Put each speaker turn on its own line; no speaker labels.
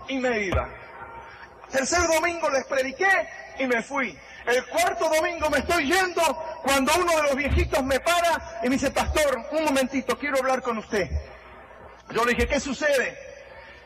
y me iba. Tercer domingo les prediqué y me fui. El cuarto domingo me estoy yendo cuando uno de los viejitos me para y me dice, pastor, un momentito, quiero hablar con usted. Yo le dije, ¿qué sucede?